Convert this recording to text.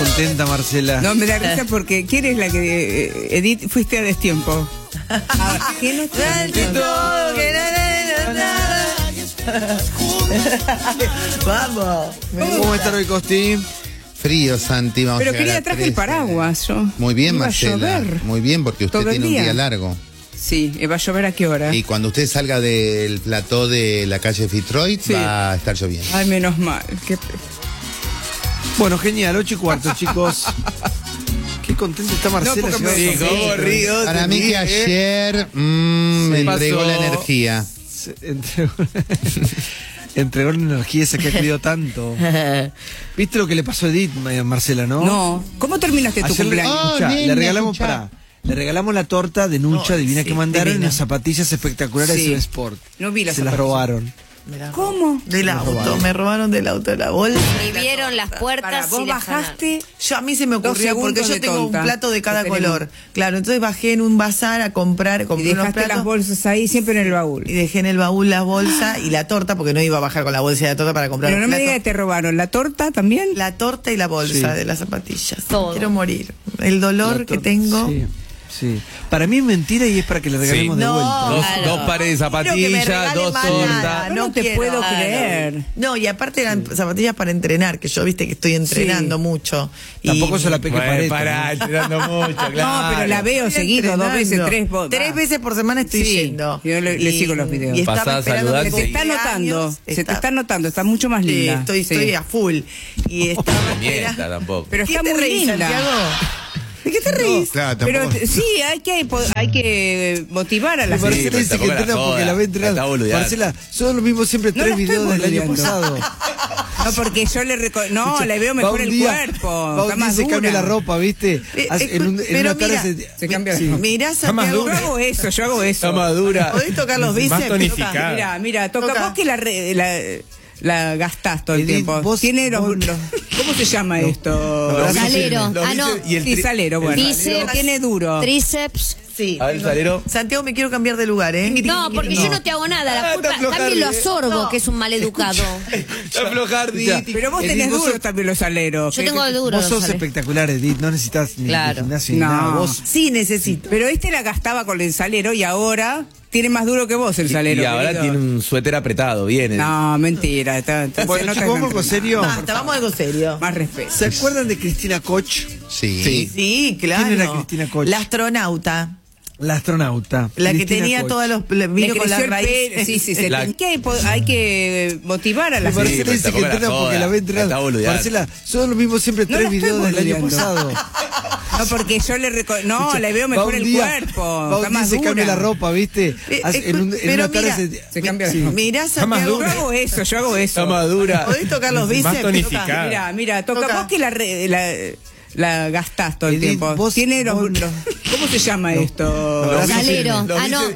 contenta, Marcela. No, me da risa porque ¿quién es la que Edith fuiste a destiempo? ¿Qué no Vamos. ¿Cómo está hoy, Costi? Frío, Santi. Vamos Pero a llegar quería a traje el 13. paraguas yo. Muy bien, Iba a Marcela. llover. Muy bien, porque usted Todo el tiene un día. día largo. Sí, va a llover a qué hora. Y cuando usted salga del plató de la calle Fitzroy, Sí. va a estar lloviendo. Ay, menos mal. Bueno, genial, 8:15, chicos. Qué contenta está Marcela. No, porque llegando me- con sí, nosotros. río. Para mí que ayer me entregó pasó. la energía. Se entregó la energía esa que ha querido tanto. ¿Viste lo que le pasó a Edith, Marcela, no? No. ¿Cómo terminaste tu Ayer cumpleaños? Oh, le nena, regalamos escuchá. le regalamos la torta de Nucha divina sí, que mandaron y divina. unas zapatillas espectaculares Sí. de Sport. No vi las Se las zapatillas. robaron. ¿Cómo? Del auto, me robaron del auto de la bolsa. Y vieron las puertas. Para, vos y las bajaste. Yo a mí se me 2 ocurrió porque segundos yo de tengo tonta. un plato de cada Lo tenemos. color. Claro, entonces bajé en un bazar a compré Y unos dejaste platos las bolsas ahí siempre en el baúl. y dejé en el baúl la bolsa y la torta porque no iba a bajar con la bolsa y la torta para comprar Pero los no me platos. digas que te robaron. ¿La torta también? La torta y la bolsa Sí. de las zapatillas. Todo. Quiero morir. El dolor La que torta, tengo. Sí, sí. Para mí es mentira y es para que le regalemos de No. vuelta. Claro. Dos pares de Quiero que me zapatillas, regalen dos más nada, tortas. No te quiero. puedo Claro. creer. No, y aparte eran zapatillas para entrenar, que yo viste que estoy entrenando Sí. mucho. Tampoco se la peque Bueno, Pareto. pará, tirando mucho, claro. No, pero la veo Estoy seguido, 2 veces, entrenando. 3. Tres veces por semana estoy Sí, yendo. yo le sigo los videos. Y estaba Pasá a esperando saludar, mi Se te está cumpleaños. notando, se te está notando, está mucho más Sí, linda. estoy Sí. a full. Y estaba No mienta esperando. tampoco. Pero ¿Qué está te muy reís, linda. Santiago? ¿De qué te reís? Claro, Pero tampoco. sí, hay que motivar a la Marcela gente. dice que tampoco la entrena porque joda, la ve entrenar. la está boludeando. Marcela, son los mismos siempre No 3 la estoy videos del año boludeando. pasado. No, porque yo no, le veo mejor Va un el día- cuerpo. va Está un día más se cambia dura. la ropa, ¿viste? En pero una tarde mira, Se cambia sí. la ropa. Mirá, más Santiago. Yo dura. hago eso, yo hago eso. Está madura. ¿Podés tocar los bíceps? Más tonificada. Mira, toca. Toca. Vos que la gastás todo el Edith, tiempo. vos- Tiene vos- ¿cómo se llama esto? Los Salero. bíceps, Ah, no. y el Sí, tri- salero, bueno. Bíceps, Lo tiene duro. Tríceps. Sí. A ver, salero. Santiago, me quiero cambiar de lugar, ¿eh? No, porque yo no te hago nada. La culpa está también lo Hardy, absorbo, No. que es un maleducado. Está flojardi. Ya. Pero vos Edith, tenés vos duros sos- también los aleros. Yo tengo duro. Vos sos ¿sabes? espectacular, Edith. No necesitas ni Claro. gimnasio ni No. nada. Vos Sí, necesito. Pero la gastaba con el salero y ahora tiene más duro que vos el salero. Y ahora querido. tiene un suéter apretado, viene. No, mentira. Se Bueno, nota chicos, que vamos algo no- serio. Basta, vamos a algo serio. Más respeto. ¿Se acuerdan de Cristina Koch? Sí. Sí, claro. ¿Quién era Cristina Koch? La astronauta. La astronauta. La que Cristina tenía Koch. todos los. Le Vino con creció la el raíz. pelo. Sí, sí, La- hay que motivar a la Y gente. Marcela pero dice que tampoco la entrena porque joda, la ve la entrenando. está boludeando. Marcela, son los mismos siempre No 3 la estoy videos del año boludeando. pasado. No, porque yo le veo Va mejor un el día- cuerpo. va Está un día más se cambia dura. la ropa, ¿viste? En pero una tarde mira, Se cambia la sí. ropa. Mirá, más Santiago. Yo hago eso, yo hago eso. Está madura. ¿Podés tocar los bíceps? Más tonificada. Mira, toca. Toca. Vos que la gastás todo el Edith, tiempo. vos- Tiene vos- ¿cómo se llama esto? Los Salero. Los Ah, no. bíceps